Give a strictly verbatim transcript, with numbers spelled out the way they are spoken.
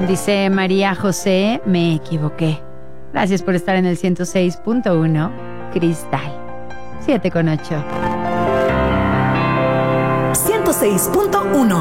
Dice María José, me equivoqué. Gracias por estar en el ciento seis punto uno, Cristal. siete con ocho. ciento seis punto uno.